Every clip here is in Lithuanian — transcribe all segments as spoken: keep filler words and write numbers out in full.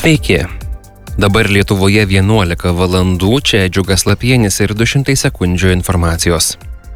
Sveiki. Dabar Lietuvoje vienuolika valandų, čia Džiugas Lapienis ir du šimtai sekundžių informacijos.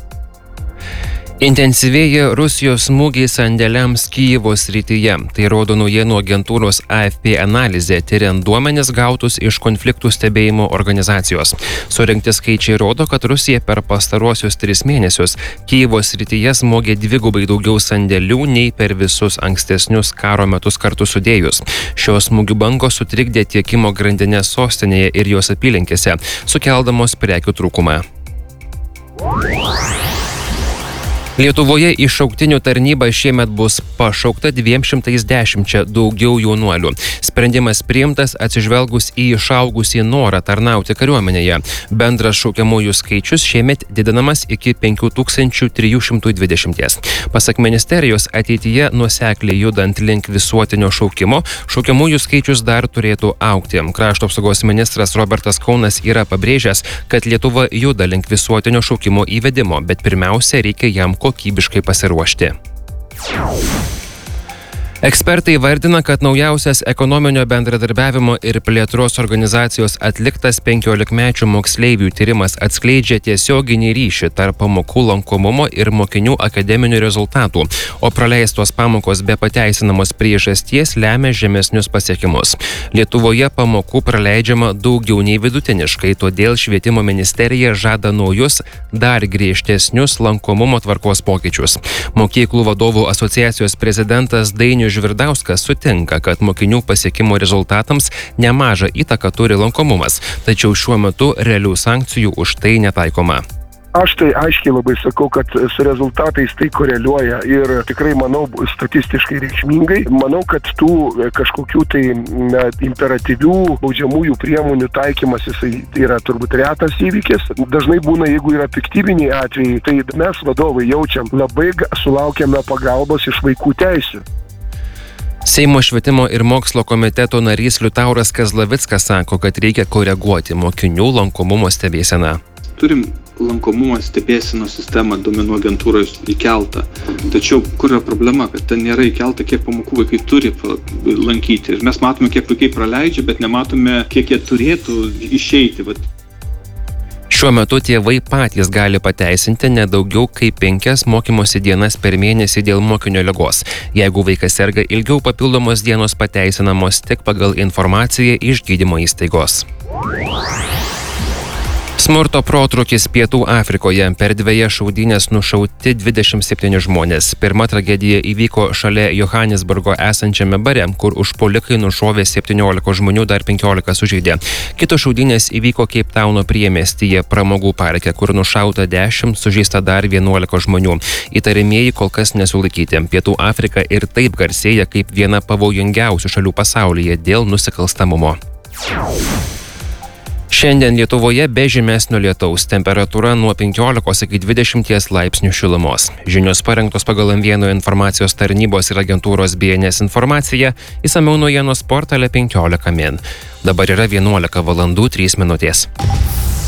Intensyvėja Rusijos smūgiai sandėliams Kijevo srityje. Tai rodo naujienų agentūros A F P analizė, tyriant duomenis gautus iš konfliktų stebėjimo organizacijos. Surinkti skaičiai rodo, kad Rusija per pastaruosius tris mėnesius Kijevo srityje smogė dvigubai daugiau sandėlių nei per visus ankstesnius karo metus kartu sudėjus. Šios smūgių bangos sutrikdė tiekimo grandinės sostinėje ir jos apylinkėse, sukeldamos prekių trūkumą. Lietuvoje į šauktinių tarnybą šiemet bus pašaukta dviem šimtais dešimčia daugiau jaunuolių. Sprendimas priimtas atsižvelgus į išaugusį norą tarnauti kariuomenėje. Bendras šaukiamųjų skaičius šiemet didinamas iki penkių tūkstančių trijų šimtų dvidešimties. Pasak ministerijos, ateityje nuosekliai judant link visuotinio šaukimo, šaukiamųjų skaičius dar turėtų augti. Krašto apsaugos ministras Robertas Kaunas yra pabrėžęs, kad Lietuva juda link visuotinio šaukimo įvedimo, bet pirmiausia reikia jam kokybiškai pasiruošti. Ekspertai vardina, kad naujausias ekonominio bendradarbiavimo ir plėtros organizacijos atliktas penkiolikmečių moksleivių tyrimas atskleidžia tiesioginį ryšį tarp pamokų lankomumo ir mokinių akademinių rezultatų, o praleistos pamokos be pateisinamos priežasties lemia žemesnius pasiekimus. Lietuvoje pamokų praleidžiama daugiau nei vidutiniškai, todėl švietimo ministerija žada naujus, dar griežtesnius lankomumo tvarkos pokyčius. Mokyklų vadovų asociacijos prezidentas Dainius Žvirdauskas sutinka, kad mokinių pasiekimo rezultatams nemažą įtaką turi lankomumas, tačiau šiuo metu realių sankcijų už tai netaikoma. Aš tai aiškiai labai sakau, kad su rezultatais tai koreliuoja ir tikrai manau statistiškai reikšmingai. Manau, kad tų kažkokių tai na, imperatyvių baudžiamųjų priemonių taikymas jisai yra turbūt retas įvykis. Dažnai būna, jeigu yra piktybiniai atvejai, tai mes vadovai jaučiam labai sulaukiame pagalbos iš vaikų teisių. Seimo švietimo ir mokslo komiteto narys Liutauras Kazlavickas sako, kad reikia koreguoti mokinių lankomumo stebėseną. Turim lankomumo stebėsenos sistemą duomenų agentūros įkeltą. Tačiau kur yra problema, kad ten nėra įkelta, kiek pamokų vaikai turi lankyti. Ir mes matome, kiek vaikai praleidžia, bet nematome, kiek jie turėtų išeiti. Vat. Šiuo metu tėvai patys gali pateisinti nedaugiau kaip penkias mokymosi dienas per mėnesį dėl mokinio ligos. Jeigu vaikas serga ilgiau, papildomos dienos pateisinamos tik pagal informaciją iš gydymo įstaigos. Smurto protrūkis Pietų Afrikoje. Per dvejas šaudynes nušauti dvidešimt septyni žmonės. Pirma tragedija įvyko šalia Johanesburgo esančiame bare, kur užpuolikai nušovė septyniolika žmonių, dar penkiolika sužeidė. Kitos šaudynės įvyko Keiptauno priemiestyje pramogų parke, kur nušauta dešimt, sužeista dar vienuolika žmonių. Įtariamieji kol kas nesulaikyti. Pietų Afrika ir taip garsėja kaip viena pavojingiausių šalių pasaulyje dėl nusikalstamumo. Šiandien Lietuvoje be žymesnio lietaus, temperatūra nuo penkiolikos iki dvidešimties laipsnių šilumos. Žinios parengtos pagal M vienas informacijos tarnybos ir agentūros B N S informaciją, išsamiau naujienos portale penkiolika min. Dabar yra vienuolika valandų trys minutės.